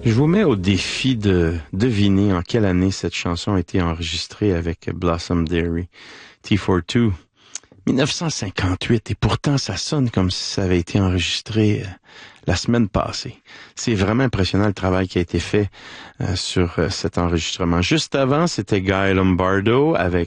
Je vous mets au défi de deviner en quelle année cette chanson a été enregistrée avec Blossom Dairy, T42. 1958, et pourtant ça sonne comme si ça avait été enregistré la semaine passée. C'est vraiment impressionnant le travail qui a été fait sur cet enregistrement. Juste avant, c'était Guy Lombardo avec